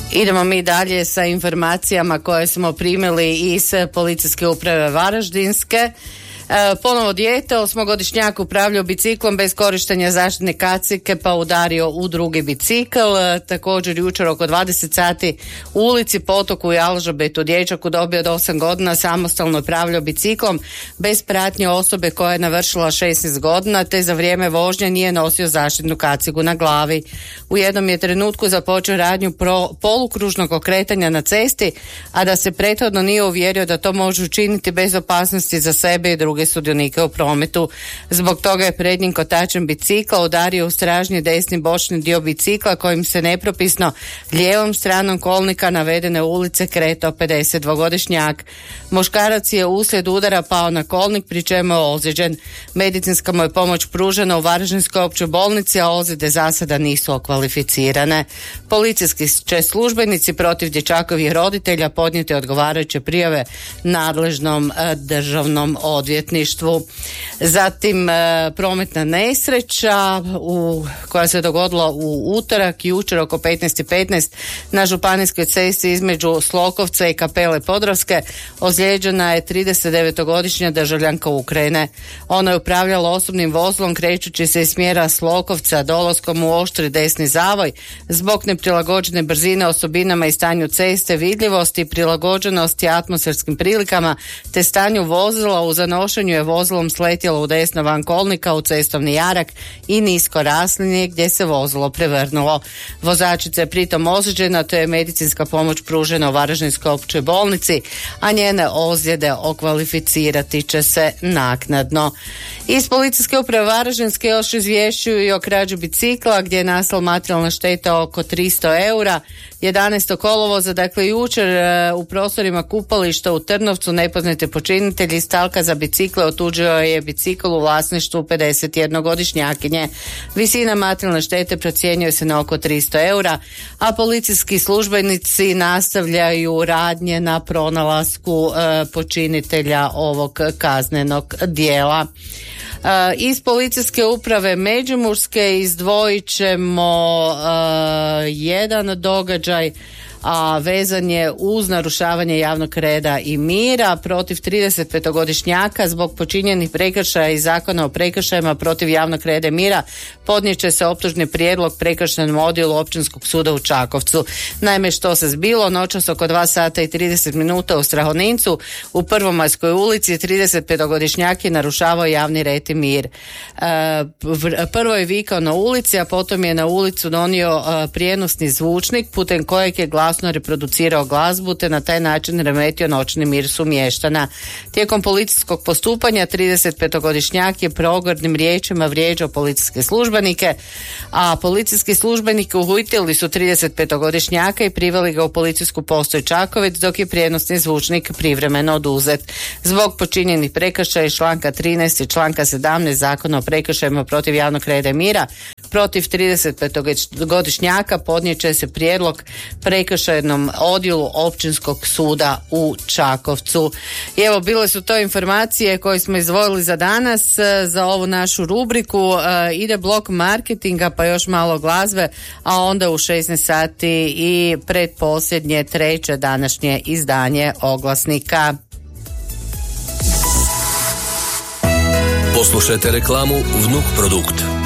Idemo mi dalje sa informacijama koje smo primili iz Policijske uprave Varaždinske. Ponovo dijete, 8-godišnjak upravljao biciklom bez korištenja zaštitne kacige pa udario u drugi bicikl. Također jučer oko 20 sati u ulici Potoku u Jalžabetu dječak u dobi od 8 godina samostalno upravljao biciklom bez pratnje osobe koja je navršila 16 godina te za vrijeme vožnje nije nosio zaštitnu kacigu na glavi. U jednom je trenutku započeo radnju polukružnog okretanja na cesti, a da se prethodno nije uvjerio da to može učiniti bez opasnosti za sebe i druge sudionike u prometu. Zbog toga je prednjim kotačem bicikla udario u stražnji desni bočni dio bicikla kojim se nepropisno lijevom stranom kolnika navedene ulice kretao 52-godišnjak. Muškarac je uslijed udara pao na kolnik pri čemu je ozlijeđen. Medicinska mu je pomoć pružena u Varaždinskoj općoj bolnici, a ozljede za sada nisu okvalificirane. Policijski će službenici protiv dječakovih roditelja podnijeti odgovarajuće prijave nadležnom državnom odvjetništvu. Zatim prometna nesreća koja se dogodila u utorak jučer oko 15:15 na županijskoj cesti između Slokovca i Kapele Podravske ozlijeđena je 39-godišnja državljanka Ukrajine. Ona je upravljala osobnim vozilom krećući se iz smjera Slokovca dolaskom u oštri desni zavoj. Zbog neprilagođene brzine osobinama i stanju ceste, vidljivosti, prilagođenosti atmosferskim prilikama te stanju vozila u zanošenju je vozilom sletjelo u desno van kolnika u cestovni jarak i nisko raslinje gdje se vozilo prevrnulo. Vozačica je pritom ozlijeđena, to je medicinska pomoć pružena u Varaždinskoj općoj bolnici, a njene ozljede okvalificirati će se naknadno. Iz Policijske uprave Varaždinske još izvješćuju i o krađi bicikla gdje je nastala materijalna šteta oko 300 eura. 11. kolovoza, dakle jučer, u prostorima kupališta u Trnovcu nepoznati počinitelj iz stalka za bicikle otuđio je bicikl u vlasništvu 51-godišnjakinje. Visina materijalne štete procjenjuje se na oko 300 eura, a policijski službenici nastavljaju radnje na pronalasku počinitelja ovog kaznenog djela. Iz Policijske uprave Međimurske izdvojit ćemo jedan događaj, a vezan je uz narušavanje javnog reda i mira protiv 35-godišnjaka zbog počinjenih prekršaja iz Zakona o prekršajima protiv javnog reda i mira podnijet će se optužni prijedlog prekršajnom odjelu Općinskog suda u Čakovcu. Naime, što se zbilo, noćas oko 2:30 u Strahonincu u Prvomajskoj ulici 35-godišnjak je narušavao javni red i mir. Prvo je vikao na ulici, a potom je na ulicu donio prijenosni zvučnik putem kojeg je glasno reproducirao glazbu te na taj način remetio noćni mir sumještana. Tijekom policijskog postupanja 35-godišnjak je progordnim riječima vrijeđao policijske službenike, a policijski službeniki uhitili su 35-godišnjaka i priveli ga u policijsku postaju Čakovec, dok je prijenosni zvučnik privremeno oduzet. Zbog počinjenih prekršaja iz članka 13 i članka 17 Zakona o prekršajima protiv javnog reda i mira protiv 35-godišnjaka podnijet će se prijedlog prekršajnom odjelu Općinskog suda u Čakovcu. I evo, bile su to informacije koje smo izdvojili za danas, za ovu našu rubriku. Ide blok marketinga, pa još malo glazbe, a onda u 16 sati i pretposljednje treće današnje izdanje Oglasnika. Poslušajte reklamu Vnuk produkt.